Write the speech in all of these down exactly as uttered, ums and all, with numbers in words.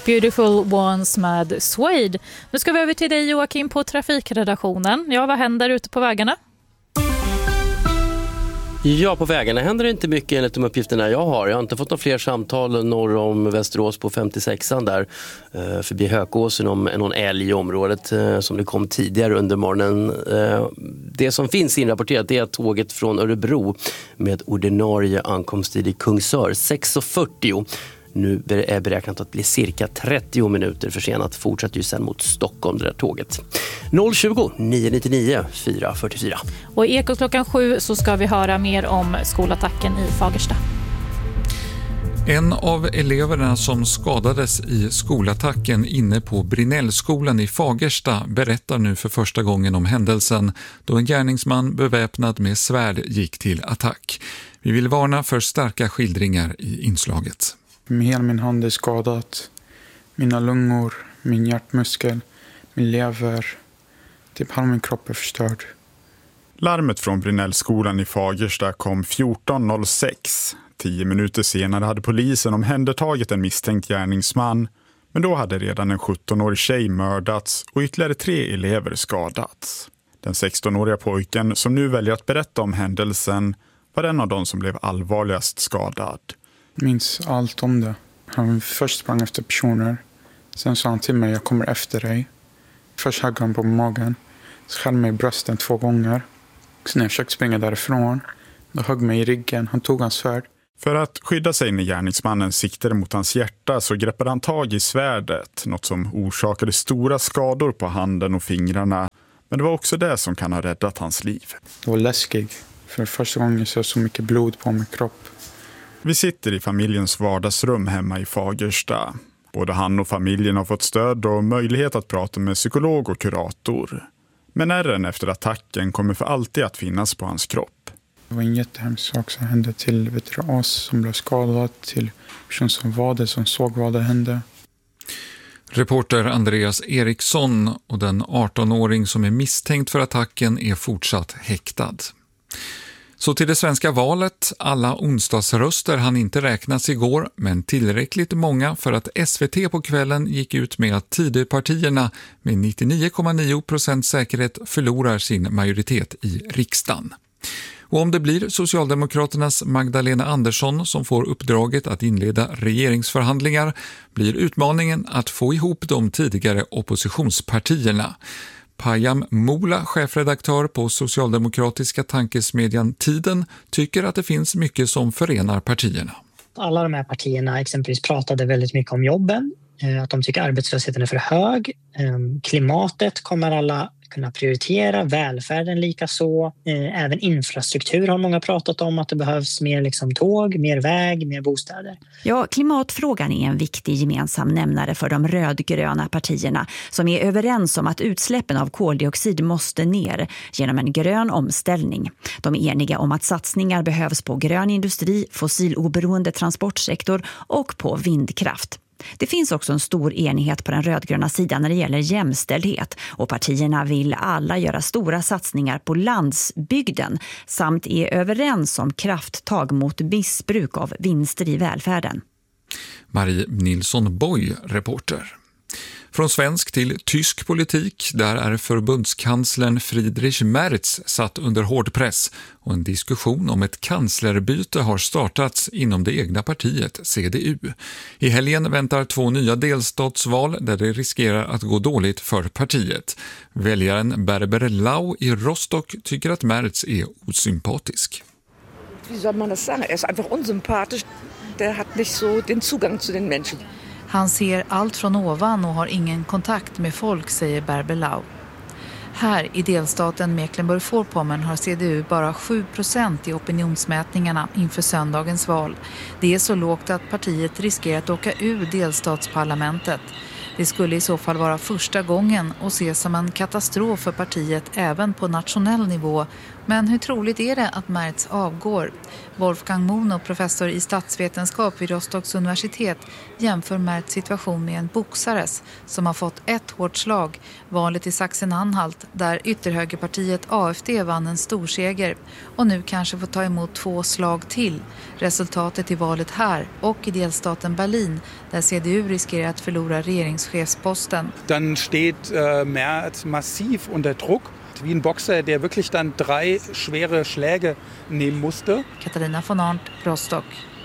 Beautiful Ones med Suede. Nu ska vi över till dig, Joakim, på trafikredaktionen. Ja, vad händer ute på vägarna? Ja, på vägarna händer det inte mycket enligt de uppgifterna jag har. Jag har inte fått några fler samtal norr om Västerås på femtiosexan där eh, förbi Hökåsen om någon älg i området eh, som det kom tidigare under morgonen. Eh, det som finns inrapporterat är att tåget från Örebro med ordinarie ankomsttid i Kungsör sex och fyrtio nu är beräknat att bli cirka trettio minuter försenat. Fortsätter ju sen mot Stockholm, det där tåget. noll tjugo, nio nittionio, fyra fyrtiofyra. Och i Ekot klockan sju så ska vi höra mer om skolattacken i Fagersta. En av eleverna som skadades i skolattacken inne på Brinnellskolan i Fagersta berättar nu för första gången om händelsen då en gärningsman beväpnad med svärd gick till attack. Vi vill varna för starka skildringar i inslaget. Hela min hand är skadat. Mina lungor, min hjärtmuskel, min lever. Typ halva min kropp är förstörd. Larmet från Brinnellskolan i Fagersta kom fjorton noll sex. Tio minuter senare hade polisen omhändertagit en misstänkt gärningsman. Men då hade redan en sjuttonårig tjej mördats och ytterligare tre elever skadats. Den sextonåriga pojken som nu väljer att berätta om händelsen var en av de som blev allvarligast skadad. Jag minns allt om det. Han först sprang efter personer. Sen sa han till mig, jag kommer efter dig. Först högg han på magen. Så skär mig i brösten två gånger. Sen när jag försökte springa därifrån, då högg mig i ryggen. Han tog hans svärd. För att skydda sig när gärningsmannen siktade mot hans hjärta så greppade han tag i svärdet. Något som orsakade stora skador på handen och fingrarna. Men det var också det som kan ha räddat hans liv. Det var läskigt. För första gången så så mycket blod på min kropp. Vi sitter i familjens vardagsrum hemma i Fagersta. Både han och familjen har fått stöd och möjlighet att prata med psykolog och kurator. Men ärren efter attacken kommer för alltid att finnas på hans kropp. Det var en jättehemsk sak som hände till vet du, oss som blev skadade, till personer som var det, som såg vad det hände. Reporter Andreas Eriksson och den artonåring som är misstänkt för attacken är fortsatt häktad. Så till det svenska valet. Alla onsdagsröster hann inte räknas igår, men tillräckligt många för att S V T på kvällen gick ut med att Tidöpartierna med nittionio komma nio procent säkerhet förlorar sin majoritet i riksdagen. Och om det blir Socialdemokraternas Magdalena Andersson som får uppdraget att inleda regeringsförhandlingar blir utmaningen att få ihop de tidigare oppositionspartierna. Payam Mola, chefredaktör på socialdemokratiska tankesmedjan Tiden, tycker att det finns mycket som förenar partierna. Alla de här partierna exempelvis pratade väldigt mycket om jobben, att de tycker arbetslösheten är för hög. Klimatet kommer alla kunna prioritera, välfärden lika så. Även infrastruktur har många pratat om, att det behövs mer liksom tåg, mer väg, mer bostäder. Ja, klimatfrågan är en viktig gemensam nämnare för de rödgröna partierna som är överens om att utsläppen av koldioxid måste ner genom en grön omställning. De är eniga om att satsningar behövs på grön industri, fossiloberoende transportsektor och på vindkraft. Det finns också en stor enighet på den rödgröna sidan när det gäller jämställdhet och partierna vill alla göra stora satsningar på landsbygden samt är överens om krafttag mot missbruk av vinster i välfärden. Marie Nilsson Boy, reporter. Från svensk till tysk politik, där är förbundskanslern Friedrich Merz satt under hård press och en diskussion om ett kanslerbyte har startats inom det egna partiet C D U. I helgen väntar två nya delstatsval där det riskerar att gå dåligt för partiet. Väljaren Berber Lau i Rostock tycker att Merz är osympatisk. Wie soll man das sagen? Er ist einfach unsympathisch. Der hat nicht so den Zugang zu den Menschen. Han ser allt från ovan och har ingen kontakt med folk, säger Berber Lau. Här i delstaten Mecklenburg-Vorpommern har C D U bara sju procent i opinionsmätningarna inför söndagens val. Det är så lågt att partiet riskerar att åka ur delstatsparlamentet. Det skulle i så fall vara första gången och ses som en katastrof för partiet även på nationell nivå Men hur troligt är det att Merz avgår? Wolfgang Mono, professor i statsvetenskap vid Rostocks universitet, jämför Merz situation med en boxares som har fått ett hårt slag, valet i Sachsen-Anhalt, där ytterhögerpartiet A F D vann en storseger och nu kanske får ta emot två slag till. Resultatet i valet här och i delstaten Berlin, där C D U riskerar att förlora regeringschefsposten. Dann steht äh, Merz massiv under Druck. Wie ein Boxer, der wirklich dann drei schwere Schläge nehmen musste. Katarina von Arndt, Rostock.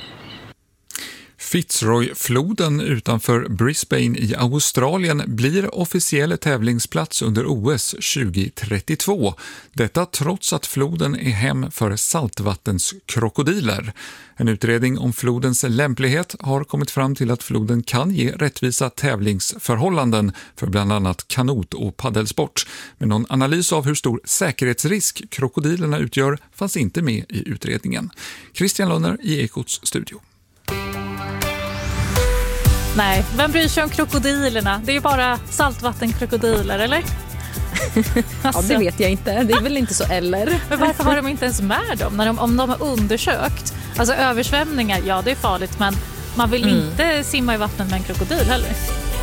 Fitzroy-floden utanför Brisbane i Australien blir officiell tävlingsplats under O S tjugo trettiotvå. Detta trots att floden är hem för saltvattenskkrokodiler. En utredning om flodens lämplighet har kommit fram till att floden kan ge rättvisa tävlingsförhållanden för bland annat kanot- och paddelsport. Men någon analys av hur stor säkerhetsrisk krokodilerna utgör fanns inte med i utredningen. Christian Lönner i Ekots studio. Nej, vem bryr sig om krokodilerna? Det är ju bara saltvattenkrokodiler, eller? Alltså. Ja, det vet jag inte. Det är väl inte så, eller? Men varför har de inte ens med dem? När de, om de har undersökt, alltså översvämningar, ja det är farligt, men man vill mm. inte simma i vattnet med en krokodil heller.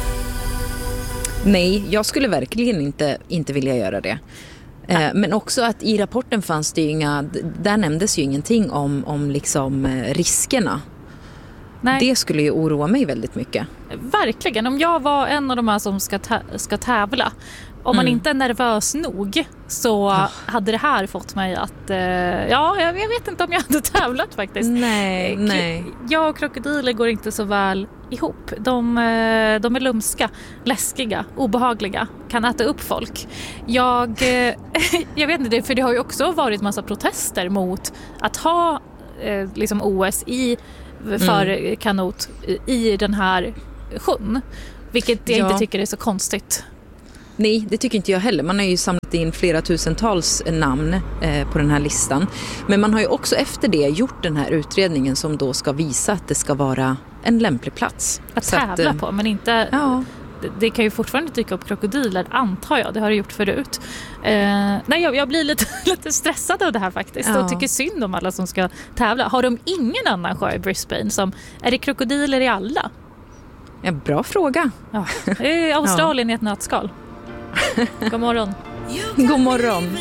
Nej, jag skulle verkligen inte, inte vilja göra det. Eh, men också att i rapporten fanns det ju inga, där nämndes ju ingenting om, om liksom riskerna. Nej. Det skulle ju oroa mig väldigt mycket. Verkligen, om jag var en av de här som ska, ta- ska tävla, om man mm. inte är nervös nog så oh. hade det här fått mig att, eh, ja, jag, jag vet inte om jag hade tävlat faktiskt. Nej, K- nej. Jag och krokodiler går inte så väl ihop. De, eh, de är lumska, läskiga, obehagliga, kan äta upp folk. Jag, eh, jag vet inte, för det har ju också varit massa protester mot att ha eh, liksom O S i för mm. kanot i den här sjön, vilket jag ja. inte tycker är så konstigt. Nej, det tycker inte jag heller. Man har ju samlat in flera tusentals namn eh, på den här listan. Men man har ju också efter det gjort den här utredningen som då ska visa att det ska vara en lämplig plats. Att så tävla att, eh, på, men inte... Ja. Det, det kan ju fortfarande dyka upp krokodiler, antar jag. Det har det gjort förut. Eh, nej, jag, jag blir lite, lite stressad av det här faktiskt. Ja. Och tycker synd om alla som ska tävla. Har de ingen annan sjö i Brisbane? Som, är det krokodiler i alla? Ja, bra fråga. Ja. Det är Australien ja. i ett nötskal. God morgon. God morgon.